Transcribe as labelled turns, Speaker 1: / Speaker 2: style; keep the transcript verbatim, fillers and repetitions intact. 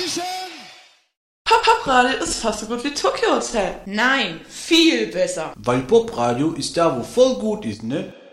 Speaker 1: Popradio ist fast so gut wie Tokyo Hotel.
Speaker 2: Nein, viel besser.
Speaker 3: Weil Popradio ist da, wo voll gut ist, ne?